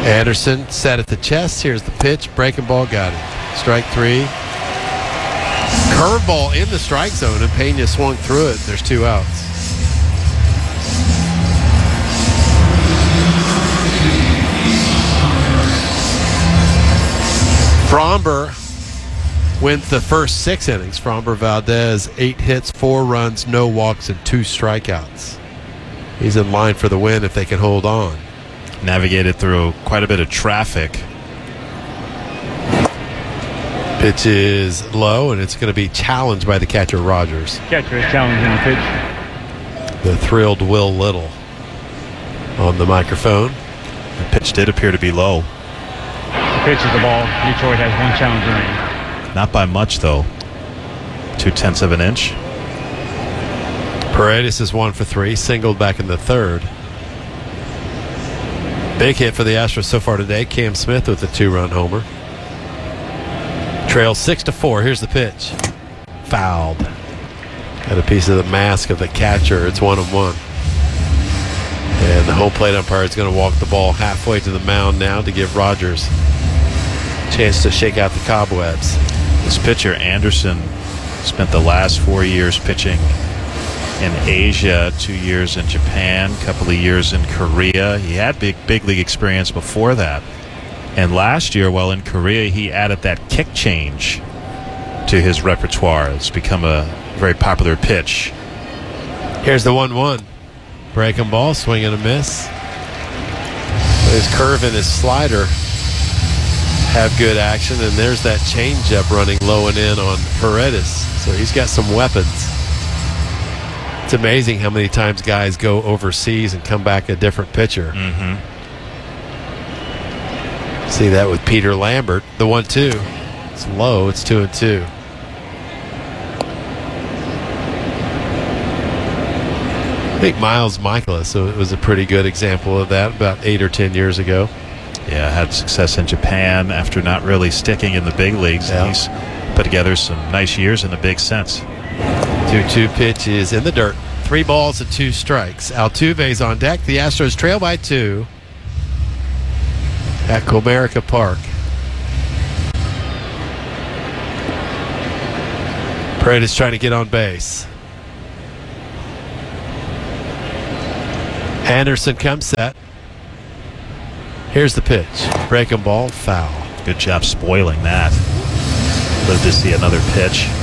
Anderson set at the chest. Here's the pitch. Breaking ball, got it. Strike 3. Curveball in the strike zone, and Pena swung through it. There's 2 outs. Fromber wins the first 6 innings. Fromber Valdez, 8 hits, 4 runs, no walks, and 2 strikeouts. He's in line for the win if they can hold on. Navigated through quite a bit of traffic. Pitch is low, and it's going to be challenged by the catcher, Rogers. Catcher is challenging the pitch. The thrilled Will Little on the microphone. The pitch did appear to be low. The pitch is the ball. Detroit has 1 challenge remaining. Not by much, though. 0.2 of an inch. Paredes is 1 for 3, singled back in the 3rd. Big hit for the Astros so far today. Cam Smith with a 2-run homer. Trails 6-4. Here's the pitch. Fouled. Got a piece of the mask of the catcher. It's 1-1. And the home plate umpire is going to walk the ball halfway to the mound now to give Rogers a chance to shake out the cobwebs. This pitcher, Anderson, spent the last 4 years pitching in Asia, 2 years in Japan, a couple of years in Korea. He had big league experience before that. And last year, while in Korea, he added that kick change to his repertoire. It's become a very popular pitch. Here's the 1-1. Breaking ball, swing and a miss. His curve and his slider have good action, and there's that changeup running low and in on Paredes. So he's got some weapons. It's amazing how many times guys go overseas and come back a different pitcher. Mm-hmm. See that with Peter Lambert. The 1-2. It's low. It's 2-2. I think Miles Michaelis was a pretty good example of that about 8 or 10 years ago. Yeah, had success in Japan after not really sticking in the big leagues. Yeah. He's put together some nice years in the big sense. 2-2 pitch is in the dirt. 3 balls and 2 strikes. Altuve's on deck. The Astros trail by 2 at Comerica Park. Paredes trying to get on base. Anderson comes set. Here's the pitch. Breaking ball, foul. Good job spoiling that. Live to see another pitch.